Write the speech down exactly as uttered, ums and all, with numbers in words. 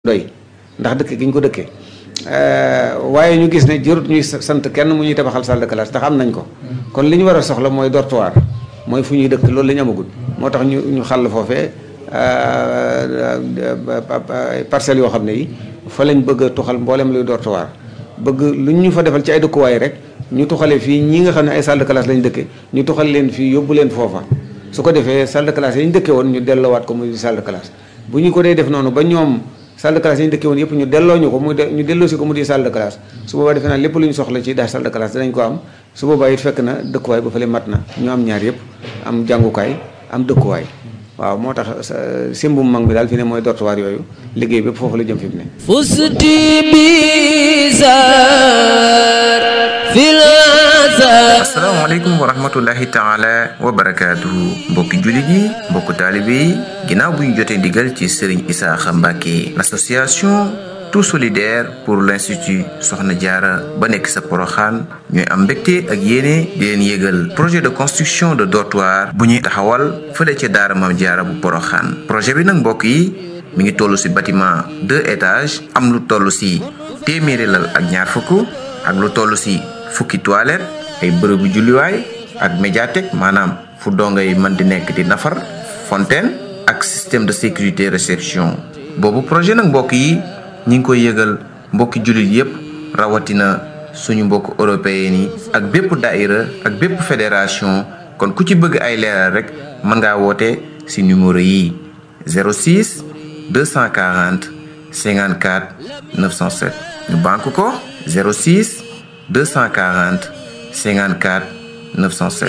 doy ndax dëkk gi ñu ko dëkkee waaye ñu gis ne jërut ñuy sant kenn mu ñuy tabaxal salle de classe ndax am nañ ko kon li ñu war a soxla mooy dortoir mooy fu ñuy dëkk loolu la ñu amagul moo tax ñu ñu xàll foofee parcelles yoo xam ne yi fa lañ bëgg a tuxal mboolem luy dortoir bëgg lu ñu fa defal ci ay dëkkuwaay rek ñu tuxale fii ñi nga xam ne ay salle de classe lañ dëkke ñu tuxal leen fii yóbbu leen foofa su ko defee salle de classe yi ñu dëkke woon ñu delloowaat ko muy salle de classe bu ñu ko dee def noonu ba ñoom salle de classe yi ñu dëkkee woon yëpp ñu delloo ñu ko mu de ñu delloo si ko mu di salle de classe su boobaa defe naa lépp lu ñu soxla ci daal salle de classe danañ ko am su boobaa it fekk na dëkkuwaay ba fële mat na ñu am ñaar yëpp am jàngukaay am dëkkuwaay waaw moo tax simbum mag mi daal fi ne mooy dortoir yooyu liggéey bépp foofu la jëm fi mu ne fusti bizar fil asalaamaaleykum wa rahmatullahi taala wa barakaatuhu mbokki jullit yi mbokku taalibe yi ginnaaw bu ñu jotee ndigal ci Serigne Isaaxa Mbàkke l'association tout solidaire pour l'institut Soxna Jaara ba nekk sa Poroxaan ñooy am mbégte ak yéene di leen yégal projet de construction de dortoir bu ñuy taxawal fële ca daara Maam Jaara bu Poroxaan projet bi nag mbokk yi mi ngi toll ci bâtiment deux étages am lu toll ci téeméeri lal ak ñaar fukk ak lu toll ci fukki toilette ay bërëbu julliwaay ak médiathèque maanaam fu dongay mën di nekk di nafar fontaine ak système de sécurité réception boobu projet nag mbokk yi ñi ngi koy yëgal mbokki jullit yépp rawatina suñu mbokk européen yi ak bépp daïra ak bépp fédération kon ku ci bëgg ay leeral rek mën ngaa woote ci numéro yi zéro six deux cent quarante cinquante-quatre neuf cent sept ñu banque ko zéro six deux cent quarante cinquante-quatre neuf cent sept